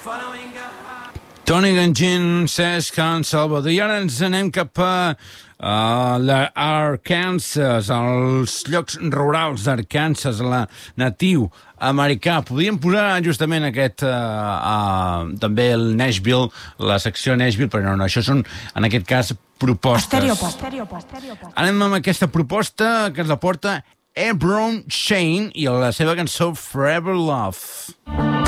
Tony Gangin, Cesc, en Salvador. I ara ens anem cap a l'Arkansas, als llocs rurals d'Arkansas, la natiu americà. Podríem posar justament aquest, també el Nashville, la secció Nashville, però no, això són, en aquest cas, propostes. Anem amb aquesta proposta que ens la porta Ebron Shane i la seva cançó Forever Love.